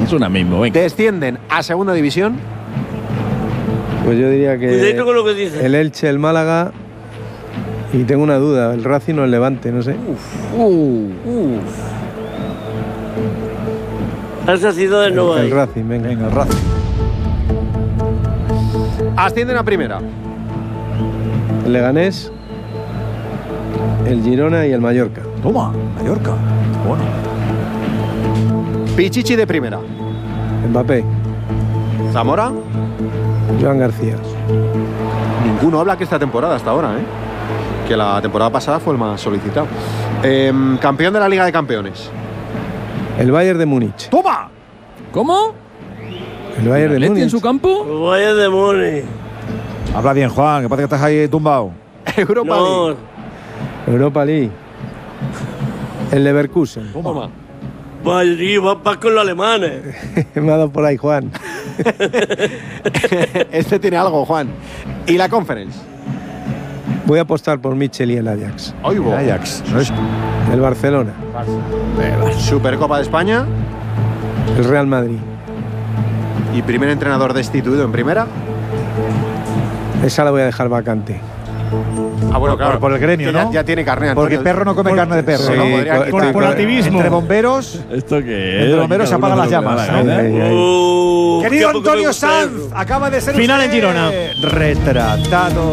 Es una mismo, venga. Descienden a segunda división. Pues yo diría que Cuidado con lo que dice. el Elche, el Málaga, y tengo una duda, el Racing o el Levante, no sé. Esa ciudad no hay. El Racing, venga. Venga, el Racing. Ascienden a primera. El Leganés, el Girona y el Mallorca. Toma, Mallorca. Bueno. Pichichi de primera. Mbappé, Zamora. Joan García. Ninguno habla que esta temporada hasta ahora, ¿eh? Que la temporada pasada fue el más solicitado. Campeón de la Liga de Campeones. El Bayern de Múnich. ¡Toma! ¿Cómo? El Bayern de ¿Atleti Múnich. en su campo? Vaya demonios. Habla bien, Juan, que parece que estás ahí tumbado. Europa No, League. Europa League. El Leverkusen. Toma. Madrid, vas con los alemanes. Me ha dado por ahí, Juan. Este tiene algo, Juan. ¿Y la Conference? Voy a apostar por Mitchell y el Ajax. Oigo. Ajax. No es... El Barcelona. Supercopa de España. El Real Madrid. Y primer entrenador destituido en primera. Esa la voy a dejar vacante. Ah, bueno, claro. por el gremio, Que ¿no? ya tiene carné. Porque Antonio. perro no come carne de perro, Sí, ¿no? podría quitar. Corporativismo. Entre bomberos, ¿Esto qué es? entre bomberos se apagan las llamas. Ay, ¿no? ay, ay. Querido qué poco me Antonio gusta Sanz, eso. acaba de ser Final usted en Girona. retratado.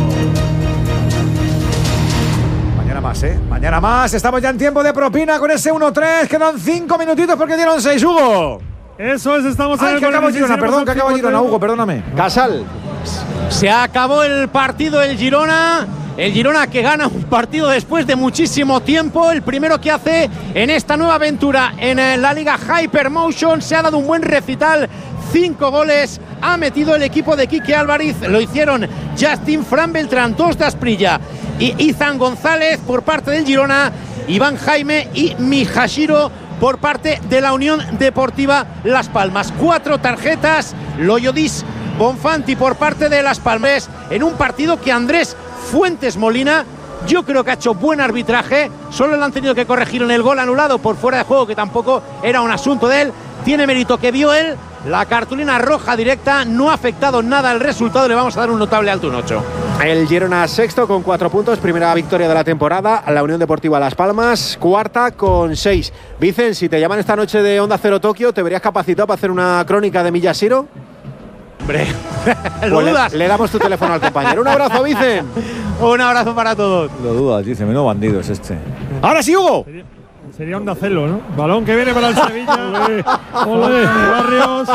Mañana más, ¿eh? Mañana más. Estamos ya en tiempo de propina con ese 1-3. Quedan 5 minutitos porque dieron 6, Hugo. Eso es, estamos Ay, en que acabo Girona, perdón, que acabo Girona, Hugo, perdóname. Casal. Se acabó el partido del Girona. El Girona que gana un partido después de muchísimo tiempo. El primero que hace en esta nueva aventura en la Liga Hypermotion. Se ha dado un buen recital. 5 goles ha metido el equipo de Quique Álvarez. Lo hicieron Justin, Fran Beltrán, 2 de Asprilla y Izan González por parte del Girona. Iván Jaime y Mijashiro por parte de la Unión Deportiva Las Palmas. 4 tarjetas. Loyodis Bonfanti por parte de Las Palmas en un partido que Andrés Fuentes Molina, yo creo que ha hecho buen arbitraje. Solo le han tenido que corregir en el gol anulado por fuera de juego, que tampoco era un asunto de él. Tiene mérito que vio él. La cartulina roja directa no ha afectado nada al resultado. Le vamos a dar un notable alto, un 8. El Girona sexto con 4 puntos. Primera victoria de la temporada. La Unión Deportiva Las Palmas cuarta con 6. Vicen, si te llaman esta noche de Onda Cero Tokio, ¿te verías capacitado para hacer una crónica de Miyashiro? Hombre, Pues ¿lo dudas? le damos tu teléfono al compañero. Un abrazo, Vicen. Un abrazo para todos. Lo dudas, dice, menudo bandido es este. Ahora sí, Hugo. Sería Onda Celo, ¿no? Balón que viene para el Sevilla. Olé, Barrios.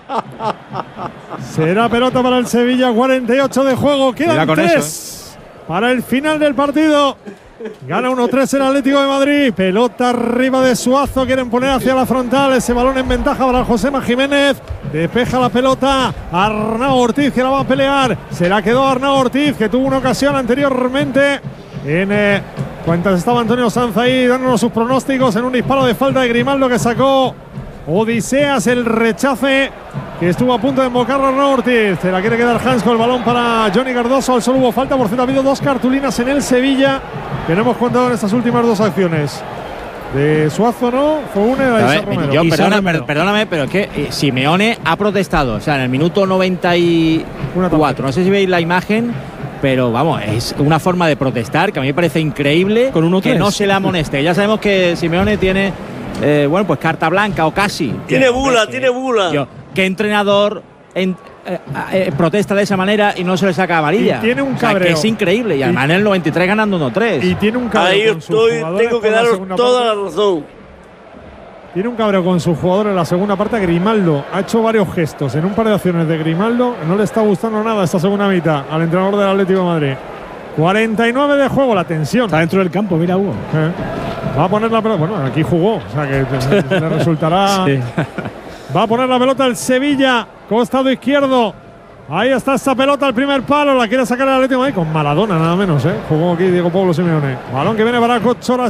Será pelota para el Sevilla, 48 de juego. Quedan 3 para el final del partido. Gana 1-3 el Atlético de Madrid. Pelota arriba de Suazo. Quieren poner hacia la frontal. Ese balón en ventaja para Josema Jiménez. Despeja la pelota Arnau Ortiz, que la va a pelear. Se la quedó Arnau Ortiz, que tuvo una ocasión anteriormente en cuentas estaba Antonio Sanz ahí dándonos sus pronósticos en un disparo de falta de Grimaldo que sacó Odiseas. El rechace que estuvo a punto de embocarlo Arnau Ortiz. Se la quiere quedar Hans con el balón para Johnny Cardoso. Al solo hubo falta. Por cierto, ha habido 2 cartulinas en el Sevilla que no hemos contado en estas últimas 2 acciones. De Suazo no, fue una de la Isa Romero. Perdóname, pero es que Simeone ha protestado. O sea, en el minuto 94. No sé si veis la imagen, pero vamos, es una forma de protestar que a mí me parece increíble. Con 1-3. Que no se le amoneste. Ya sabemos que Simeone tiene, bueno, pues carta blanca o casi. Tiene bula, tiene bula. ¿Qué entrenador protesta de esa manera y no se le saca amarilla? Y tiene un O sea, cabreo. que es increíble. Y además en el 93 ganando 1-3. Y tiene un cabreo Ahí con sus estoy, jugadores tengo que por la daros segunda toda parte. la razón. Tiene un cabreo con su jugador en la segunda parte. Grimaldo ha hecho varios gestos en un par de acciones de Grimaldo. No le está gustando nada esta segunda mitad al entrenador del Atlético de Madrid. 49 de juego, la tensión. Está dentro del campo, mira Hugo. Va a poner la pelota. Bueno, aquí jugó, o sea que le resultará. Sí. Va a poner la pelota el Sevilla, costado izquierdo. Ahí está esa pelota, el primer palo. La quiere sacar el Atlético de Madrid con Maradona, nada menos. Jugó aquí Diego Pablo Simeone. Balón que viene para Cochoras.